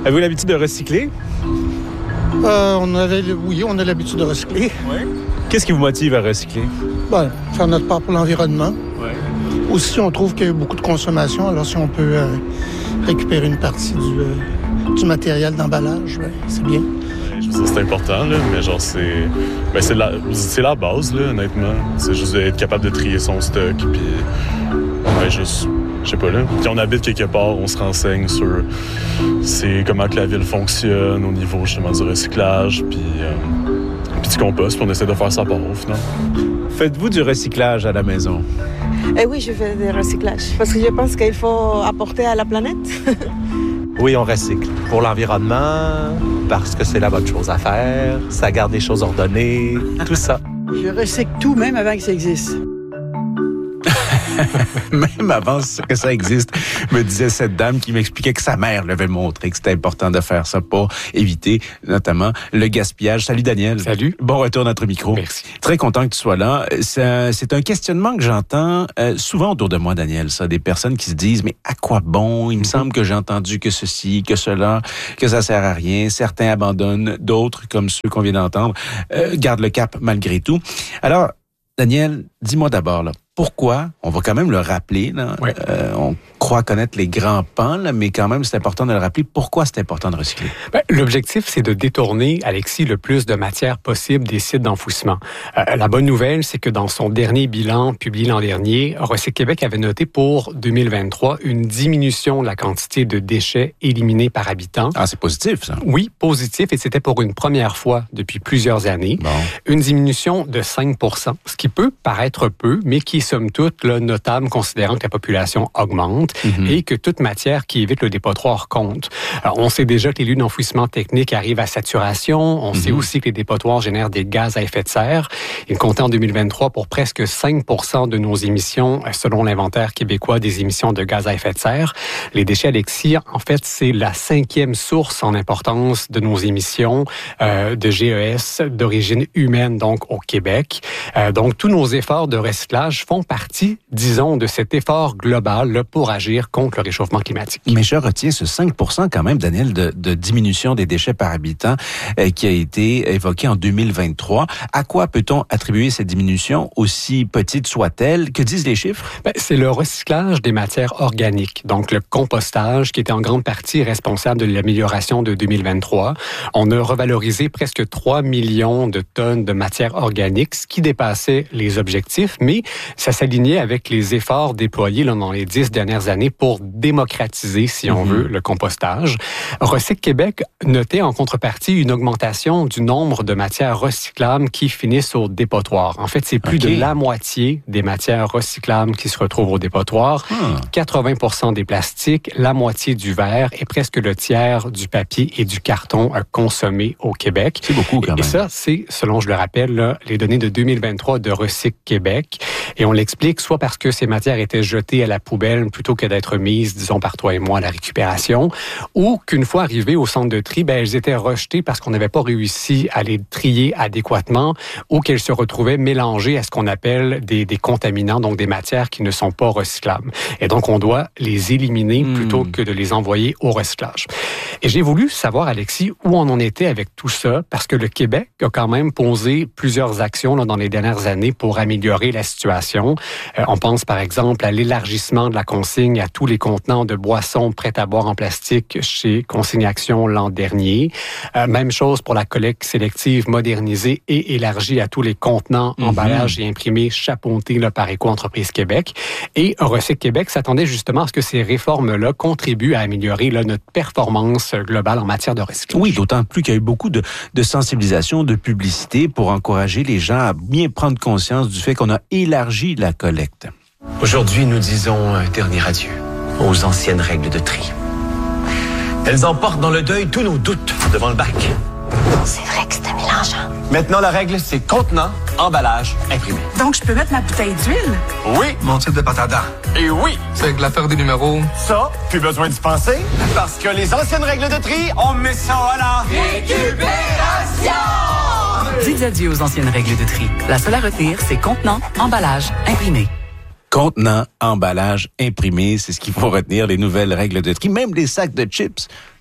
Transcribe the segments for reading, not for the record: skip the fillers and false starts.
Avez-vous l'habitude de recycler? Oui, on a l'habitude de recycler. Oui. Qu'est-ce qui vous motive à recycler? Faire notre part pour l'environnement. Oui. Aussi, on trouve qu'il y a eu beaucoup de consommation, alors si on peut récupérer une partie du matériel d'emballage, c'est bien. C'est important, là, mais genre, c'est la base, là, honnêtement. C'est juste d'être capable de trier son stock, puis je sais pas, là. Quand on habite quelque part, on se renseigne sur comment que la ville fonctionne au niveau, justement, du recyclage, puis du compost, puis on essaie de faire ça par au final. Faites-vous du recyclage à la maison? Oui, je fais du recyclage, parce que je pense qu'il faut apporter à la planète. Oui, on recycle. Pour l'environnement, parce que c'est la bonne chose à faire, ça garde les choses ordonnées, tout ça. Je recycle tout, même avant que ça existe. Même avant que ça existe, me disait cette dame qui m'expliquait que sa mère l'avait montré, que c'était important de faire ça pour éviter notamment le gaspillage. Salut Daniel. Salut. Bon retour à notre micro. Merci. Très content que tu sois là. C'est un questionnement que j'entends souvent autour de moi, Daniel. Ça, des personnes qui se disent, mais à quoi bon? Il me semble que j'ai entendu que ceci, que cela, que ça sert à rien. Certains abandonnent, d'autres, comme ceux qu'on vient d'entendre, gardent le cap malgré tout. Alors, Daniel, dis-moi d'abord, là, pourquoi, on va quand même le rappeler, là, ouais. On croit connaître les grands pans, là, mais quand même, c'est important de le rappeler. Pourquoi c'est important de recycler? L'objectif, c'est de détourner, Alexis, le plus de matière possible des sites d'enfouissement. La bonne nouvelle, c'est que dans son dernier bilan publié l'an dernier, Recyc Québec avait noté pour 2023 une diminution de la quantité de déchets éliminés par habitant. Ah, c'est positif, ça? Oui, positif, et c'était pour une première fois depuis plusieurs années. Bon. Une diminution de 5 %, ce qui peut paraître peu, mais qui est somme toute là, notable, considérant que la population augmente et que toute matière qui évite le dépotoir compte. Alors, on sait déjà que les lieux d'enfouissement technique arrivent à saturation. On sait aussi que les dépotoirs génèrent des gaz à effet de serre. Ils comptaient en 2023 pour presque 5 % de nos émissions, selon l'inventaire québécois des émissions de gaz à effet de serre. Les déchets, Alexis, en fait, c'est la 5e source en importance de nos émissions de GES d'origine humaine, donc au Québec. Donc, tous nos efforts de recyclage font partie, disons, de cet effort global là, pour agir contre le réchauffement climatique. Mais je retiens ce 5 % quand même, Daniel, de diminution des déchets par habitant qui a été évoqué en 2023. À quoi peut-on attribuer cette diminution, aussi petite soit-elle? Que disent les chiffres? C'est le recyclage des matières organiques, donc le compostage, qui était en grande partie responsable de l'amélioration de 2023. On a revalorisé presque 3 millions de tonnes de matières organiques, ce qui dépassait les objectifs, mais ça s'alignait avec les efforts déployés là, dans les 10 dernières années pour démocratiser, si on veut, le compostage. Recyc Québec notait en contrepartie une augmentation du nombre de matières recyclables qui finissent au dépotoir. En fait, c'est plus de la moitié des matières recyclables qui se retrouvent au dépotoir, 80 % des plastiques, la moitié du verre et presque le tiers du papier et du carton consommés au Québec. C'est beaucoup quand même. Et ça, c'est, selon, je le rappelle, là, les données de 2023 de Recyc Québec. Et on l'explique soit parce que ces matières étaient jetées à la poubelle plutôt que d'être mises, disons, par toi et moi à la récupération, ou qu'une fois arrivées au centre de tri, elles étaient rejetées parce qu'on n'avait pas réussi à les trier adéquatement ou qu'elles se retrouvaient mélangées à ce qu'on appelle des contaminants, donc des matières qui ne sont pas recyclables. Et donc, on doit les éliminer plutôt que de les envoyer au recyclage. Et j'ai voulu savoir, Alexis, où on en était avec tout ça, parce que le Québec a quand même posé plusieurs actions là, dans les dernières années pour améliorer la situation. On pense, par exemple, à l'élargissement de la consigne à tous les contenants de boissons prêtes à boire en plastique chez Consigne Action l'an dernier. Même chose pour la collecte sélective modernisée et élargie à tous les contenants, emballages et imprimés chapeautés là, par Éco-entreprise Québec. Et Recyc Québec s'attendait justement à ce que ces réformes-là contribuent à améliorer là, notre performance globale en matière de recyclage. Oui, d'autant plus qu'il y a eu beaucoup de sensibilisation, de publicité pour encourager les gens à bien prendre conscience du fait qu'on a élargi la collecte. Aujourd'hui, nous disons un dernier adieu aux anciennes règles de tri. Elles emportent dans le deuil tous nos doutes devant le bac. C'est vrai que c'était mélangeant. Maintenant, la règle, c'est contenant, emballage, imprimé. Donc, je peux mettre ma bouteille d'huile? Oui. Mon type de pâte à dents. Et oui. C'est l'affaire des numéros. Ça, plus besoin d'y penser. Parce que les anciennes règles de tri, on met ça à la récupération! Dites adieu aux anciennes règles de tri. La seule à retenir, c'est contenant, emballage, imprimé. Contenant, emballage, imprimé, c'est ce qu'il faut retenir, les nouvelles règles de tri. Même les sacs de chips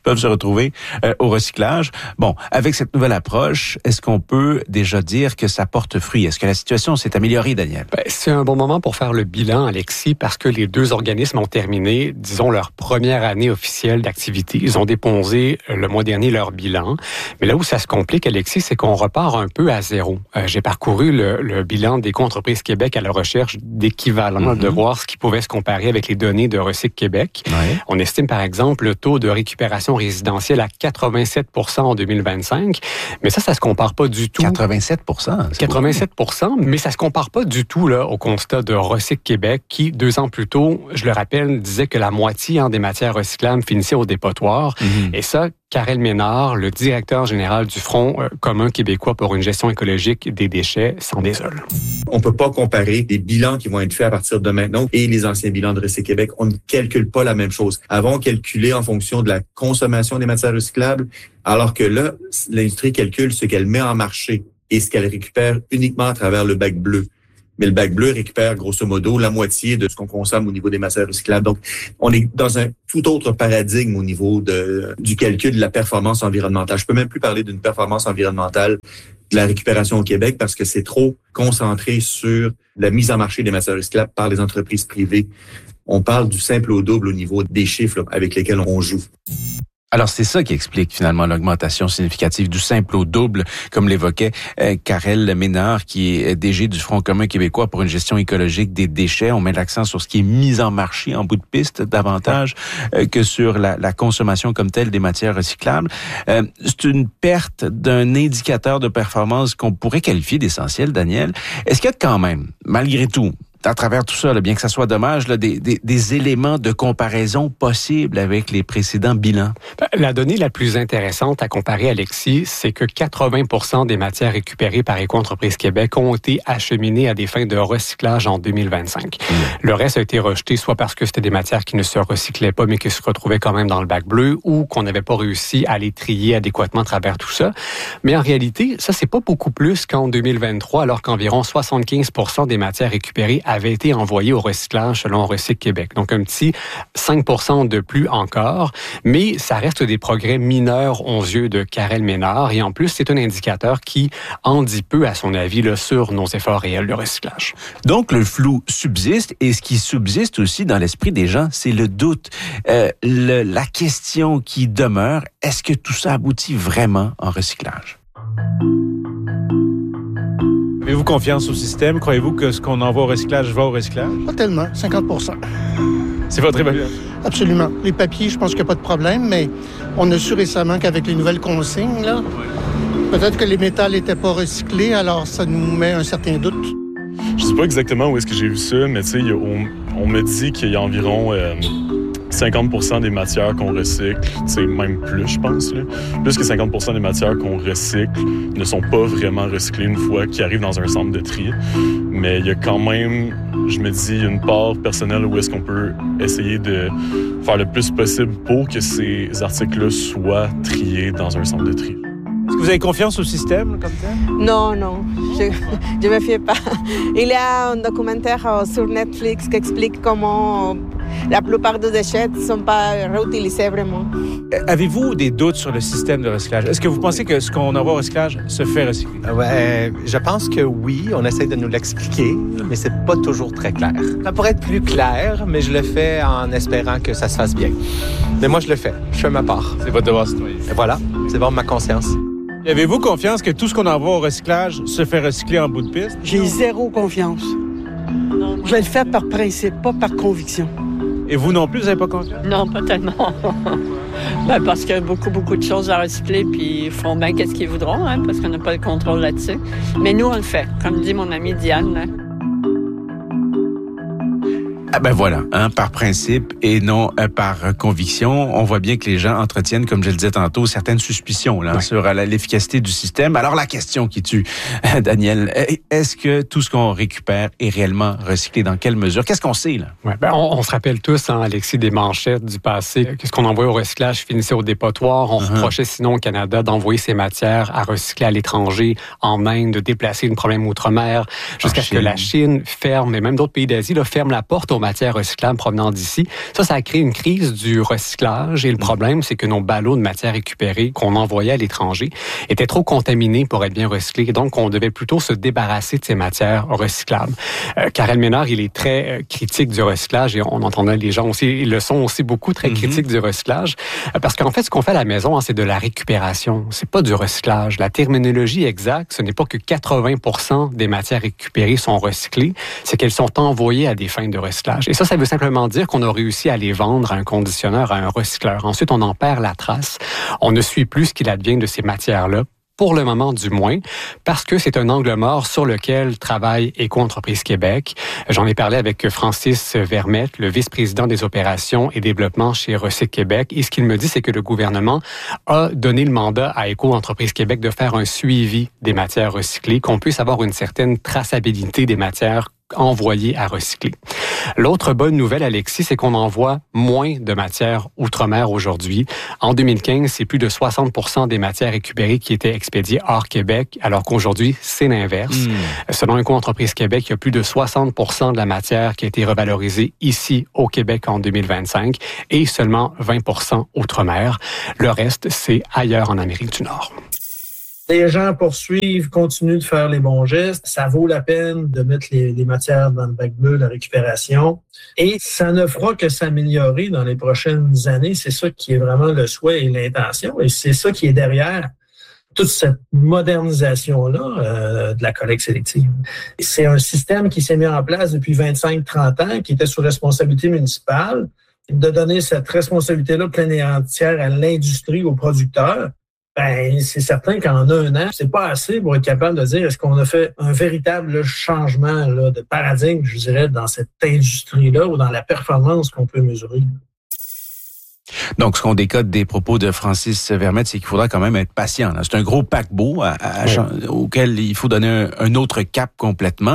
peuvent se retrouver au recyclage. Bon, avec cette nouvelle approche, est-ce qu'on peut déjà dire que ça porte fruit? Est-ce que la situation s'est améliorée, Daniel? C'est un bon moment pour faire le bilan, Alexis, parce que les deux organismes ont terminé, disons, leur première année officielle d'activité. Ils ont déposé le mois dernier leur bilan. Mais là où ça se complique, Alexis, c'est qu'on repart un peu à zéro. J'ai parcouru le bilan d'Éco-entreprises Québec à la recherche d'équivalents, de voir ce qui pouvait se comparer avec les données de Recycle Québec. Ouais. On estime, par exemple, le taux de récupération résidentielle à 87 % en 2025. Mais ça se compare pas du tout. 87 %? 87 %, mais ça se compare pas du tout là, au constat de Recycle Québec qui, 2 ans plus tôt, je le rappelle, disait que la moitié des matières recyclables finissait au dépotoir. Et ça, Karel Ménard, le directeur général du Front commun québécois pour une gestion écologique des déchets, s'en désole. On peut pas comparer les bilans qui vont être faits à partir de maintenant et les anciens bilans de Recycle Québec. On ne calcule pas la même chose. Avant, on calculait en fonction de la consommation des matières recyclables, alors que là, l'industrie calcule ce qu'elle met en marché et ce qu'elle récupère uniquement à travers le bac bleu. Mais le bac bleu récupère grosso modo la moitié de ce qu'on consomme au niveau des matières recyclables. Donc, on est dans un tout autre paradigme au niveau du calcul de la performance environnementale. Je peux même plus parler d'une performance environnementale de la récupération au Québec parce que c'est trop concentré sur la mise en marché des matières recyclables par les entreprises privées. On parle du simple au double au niveau des chiffres là, avec lesquels on joue. Alors, c'est ça qui explique finalement l'augmentation significative du simple au double, comme l'évoquait Karel Ménard, qui est DG du Front commun québécois pour une gestion écologique des déchets. On met l'accent sur ce qui est mis en marché en bout de piste davantage que sur la consommation comme telle des matières recyclables. C'est une perte d'un indicateur de performance qu'on pourrait qualifier d'essentiel, Daniel. Est-ce qu'il y a quand même, malgré tout, à travers tout ça, là, bien que ça soit dommage, là, des éléments de comparaison possibles avec les précédents bilans? La donnée la plus intéressante à comparer, Alexis, c'est que 80 % des matières récupérées par Éco-entreprises Québec ont été acheminées à des fins de recyclage en 2025. Le reste a été rejeté soit parce que c'était des matières qui ne se recyclaient pas, mais qui se retrouvaient quand même dans le bac bleu, ou qu'on n'avait pas réussi à les trier adéquatement à travers tout ça. Mais en réalité, ça, c'est pas beaucoup plus qu'en 2023, alors qu'environ 75 % des matières récupérées avait été envoyé au recyclage selon Recycle Québec. Donc, un petit 5 % de plus encore, mais ça reste des progrès mineurs aux yeux de Karel Ménard. Et en plus, c'est un indicateur qui en dit peu, à son avis, là, sur nos efforts réels de recyclage. Donc, le flou subsiste et ce qui subsiste aussi dans l'esprit des gens, c'est le doute. La question qui demeure, est-ce que tout ça aboutit vraiment en recyclage? Avez-vous confiance au système? Croyez-vous que ce qu'on envoie au recyclage va au recyclage? Pas tellement, 50 %. C'est votre évaluation? Absolument. Les papiers, je pense qu'il n'y a pas de problème, mais on a su récemment qu'avec les nouvelles consignes, là, peut-être que les métals n'étaient pas recyclés, alors ça nous met un certain doute. Je sais pas exactement où est-ce que j'ai vu ça, mais tu sais, on me dit qu'il y a environ 50 % des matières qu'on recycle, même plus, je pense. Là. Plus que 50 % des matières qu'on recycle ne sont pas vraiment recyclées une fois qu'ils arrivent dans un centre de tri. Mais il y a quand même, je me dis, une part personnelle où est-ce qu'on peut essayer de faire le plus possible pour que ces articles-là soient triés dans un centre de tri. Est-ce que vous avez confiance au système comme tel? Non, je me fie pas. Il y a un documentaire sur Netflix qui explique comment la plupart des déchets ne sont pas réutilisés vraiment. Avez-vous des doutes sur le système de recyclage? Est-ce que vous pensez que ce qu'on envoie au recyclage se fait recycler? Ouais, je pense que oui, on essaie de nous l'expliquer, mais c'est pas toujours très clair. Ça pourrait être plus clair, mais je le fais en espérant que ça se fasse bien. Mais moi, je le fais. Je fais ma part. C'est votre devoir citoyen. Et voilà, c'est bon ma conscience. Et avez-vous confiance que tout ce qu'on envoie au recyclage se fait recycler en bout de piste? J'ai zéro confiance. Je vais le faire par principe, pas par conviction. Et vous non plus, vous n'avez pas confiance? Non, pas tellement. Parce qu'il y a beaucoup de choses à recycler, puis ils font bien qu'est-ce qu'ils voudront, hein, parce qu'on n'a pas de contrôle là-dessus. Mais nous, on le fait, comme dit mon amie Diane. Là. Ah ben voilà, par principe et non par conviction. On voit bien que les gens entretiennent, comme je le disais tantôt, certaines suspicions là, sur l'efficacité du système. Alors la question qui tue, Daniel, est-ce que tout ce qu'on récupère est réellement recyclé? Dans quelle mesure? Qu'est-ce qu'on sait là? Ouais, on se rappelle tous, Alexis, des manchettes du passé. Qu'est-ce qu'on envoyait au recyclage finissait au dépotoir. On reprochait sinon au Canada d'envoyer ces matières à recycler à l'étranger, en Inde, de déplacer une problème outre-mer, jusqu'à ce que la Chine ferme, et même d'autres pays d'Asie ferment la porte aux matières recyclables provenant d'ici. Ça a créé une crise du recyclage. Et le problème, c'est que nos ballots de matières récupérées qu'on envoyait à l'étranger étaient trop contaminés pour être bien recyclés. Et donc, on devait plutôt se débarrasser de ces matières recyclables. Karel Ménard, il est très critique du recyclage et on entendait les gens aussi, ils le sont aussi beaucoup très critiques du recyclage. Parce qu'en fait, ce qu'on fait à la maison, c'est de la récupération. C'est pas du recyclage. La terminologie exacte, ce n'est pas que 80% des matières récupérées sont recyclées, c'est qu'elles sont envoyées à des fins de recyclage. Et ça veut simplement dire qu'on a réussi à les vendre à un conditionneur, à un recycleur. Ensuite, on en perd la trace. On ne suit plus ce qu'il advient de ces matières-là, pour le moment du moins, parce que c'est un angle mort sur lequel travaille Éco-entreprise Québec. J'en ai parlé avec Francis Vermette, le vice-président des opérations et développement chez Recyc Québec. Et ce qu'il me dit, c'est que le gouvernement a donné le mandat à Éco-entreprise Québec de faire un suivi des matières recyclées, qu'on puisse avoir une certaine traçabilité des matières envoyées à recycler. L'autre bonne nouvelle, Alexis, c'est qu'on envoie moins de matières outre-mer aujourd'hui. En 2015, c'est plus de 60% des matières récupérées qui étaient expédiées hors Québec, alors qu'aujourd'hui, c'est l'inverse. Selon Éco-entreprise Québec, il y a plus de 60% de la matière qui a été revalorisée ici au Québec en 2025 et seulement 20% outre-mer. Le reste, c'est ailleurs en Amérique du Nord. Les gens poursuivent, continuent de faire les bons gestes. Ça vaut la peine de mettre les matières dans le bac bleu, la récupération. Et ça ne fera que s'améliorer dans les prochaines années. C'est ça qui est vraiment le souhait et l'intention. Et c'est ça qui est derrière toute cette modernisation-là de la collecte sélective. C'est un système qui s'est mis en place depuis 25-30 ans, qui était sous responsabilité municipale, de donner cette responsabilité-là pleine et entière à l'industrie, aux producteurs. Ben, c'est certain qu'en un an, c'est pas assez pour être capable de dire est-ce qu'on a fait un véritable changement là, de paradigme, je dirais, dans cette industrie-là ou dans la performance qu'on peut mesurer. Donc, ce qu'on décode des propos de Francis Vermette, c'est qu'il faudra quand même être patient. Là. C'est un gros paquebot auquel il faut donner un autre cap complètement.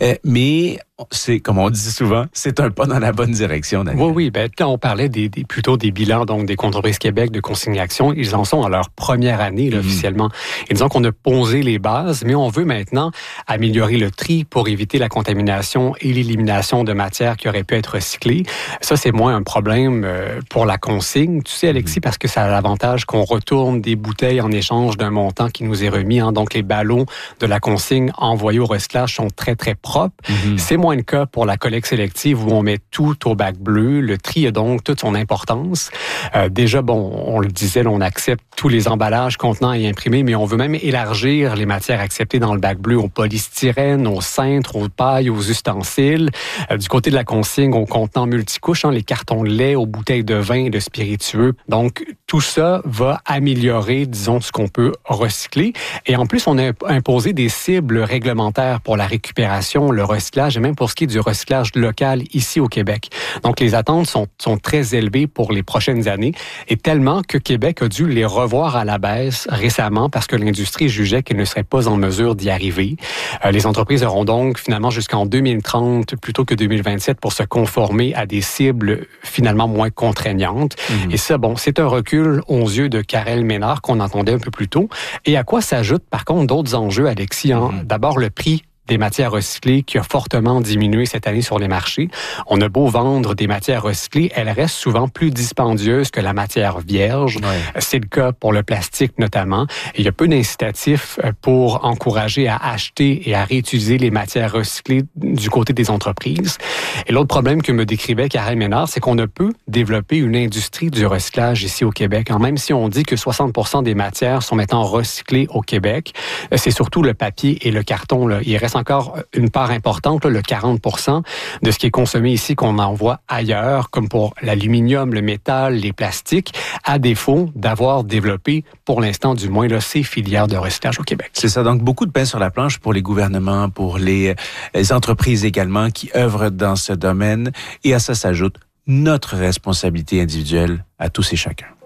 Mais c'est, comme on dit souvent, c'est un pas dans la bonne direction, Daniel. Oui. Ben, quand on parlait plutôt des bilans donc des Éco-entreprise Québec de consignation, ils en sont à leur première année là, officiellement. Et disons qu'on a posé les bases, mais on veut maintenant améliorer le tri pour éviter la contamination et l'élimination de matières qui auraient pu être recyclées. Ça, c'est moins un problème pour la consigne. Tu sais, Alexis, parce que ça a l'avantage qu'on retourne des bouteilles en échange d'un montant qui nous est remis. Donc, les ballots de la consigne envoyés au recyclage sont très, très propres. C'est moins le cas pour la collecte sélective où on met tout au bac bleu. Le tri a donc toute son importance. Déjà, on le disait, on accepte tous les emballages contenant et imprimés, mais on veut même élargir les matières acceptées dans le bac bleu au polystyrène, aux cintres, aux pailles, aux ustensiles. Du côté de la consigne, aux contenants multicouches, les cartons de lait, aux bouteilles de vin et de spiritueux. Donc, tout ça va améliorer, disons, ce qu'on peut recycler. Et en plus, on a imposé des cibles réglementaires pour la récupération, le recyclage et même pour ce qui est du recyclage local ici au Québec. Donc, les attentes sont très élevées pour les prochaines années et tellement que Québec a dû les revoir à la baisse récemment parce que l'industrie jugeait qu'elle ne serait pas en mesure d'y arriver. Les entreprises auront donc finalement jusqu'en 2030 plutôt que 2027 pour se conformer à des cibles finalement moins contraignantes. Et ça, c'est un recul aux yeux de Karel Ménard qu'on entendait un peu plus tôt. Et à quoi s'ajoutent par contre d'autres enjeux, Alexis? D'abord, le prix des matières recyclées qui a fortement diminué cette année sur les marchés. On a beau vendre des matières recyclées, elles restent souvent plus dispendieuses que la matière vierge. C'est le cas pour le plastique notamment. Et il y a peu d'incitatifs pour encourager à acheter et à réutiliser les matières recyclées du côté des entreprises. Et l'autre problème que me décrivait Karel Ménard, c'est qu'on ne peut développer une industrie du recyclage ici au Québec. Même si on dit que 60% des matières sont maintenant recyclées au Québec, c'est surtout le papier et le carton. Il reste encore une part importante, le 40% de ce qui est consommé ici qu'on envoie ailleurs, comme pour l'aluminium, le métal, les plastiques, à défaut d'avoir développé, pour l'instant du moins, ces filières de recyclage au Québec. C'est ça, donc beaucoup de pain sur la planche pour les gouvernements, pour les entreprises également qui œuvrent dans ce domaine. Et à ça s'ajoute notre responsabilité individuelle à tous et chacun.